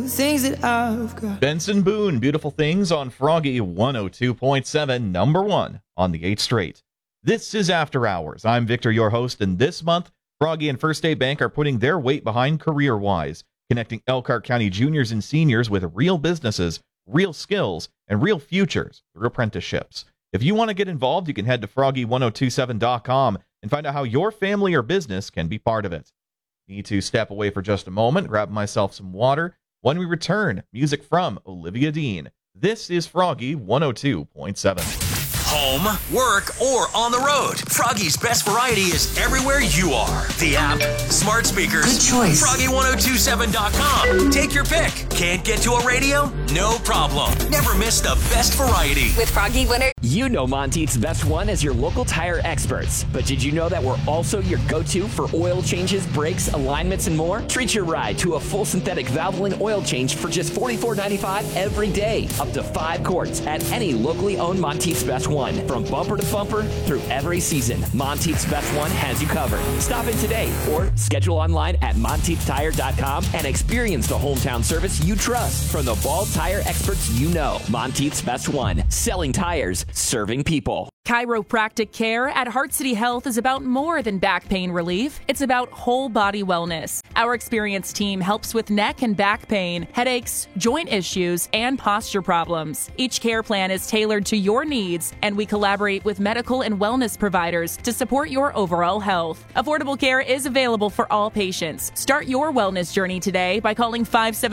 things that I've got. Benson Boone, Beautiful Things on Froggy 102.7, number one on the 8th Straight. This is After Hours. I'm Victor, your host, and this month, Froggy and First State Bank are putting their weight behind CareerWise, connecting Elkhart County juniors and seniors with real businesses, real skills, and real futures through apprenticeships. If you want to get involved, you can head to froggy1027.com and find out how your family or business can be part of it. Need to step away for just a moment, grab myself some water. When we return, music from Olivia Dean. This is Froggy 102.7. Home, work, or on the road. Froggy's best variety is everywhere you are. The app, smart speakers, good choice. Froggy1027.com. Take your pick. Can't get to a radio? No problem. Never miss the best variety. With Froggy Winter. You know Monteith's Best One as your local tire experts. But did you know that we're also your go-to for oil changes, brakes, alignments, and more? Treat your ride to a full synthetic Valvoline oil change for just $44.95 every day. Up to 5 quarts at any locally owned Monteith's Best One. From bumper to bumper through every season, Monteith's Best One has you covered. Stop in today or schedule online at MonteithTire.com and experience the hometown service you trust from the Ball tire experts you know. Monteith's Best One, selling tires, serving people. Chiropractic care at Heart City Health is about more than back pain relief. It's about whole body wellness. Our experienced team helps with neck and back pain, headaches, joint issues, and posture problems. Each care plan is tailored to your needs, and we collaborate with medical and wellness providers to support your overall health. Affordable care is available for all patients. Start your wellness journey today by calling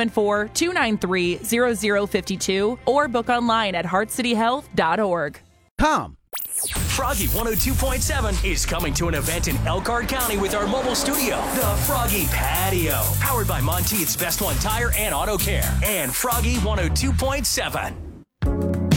574-293-0052 or book online at heartcityhealth.org. Froggy 102.7 is coming to an event in Elkhart County with our mobile studio, the Froggy Patio, powered by Monteith's Best One Tire and Auto Care, and Froggy 102.7.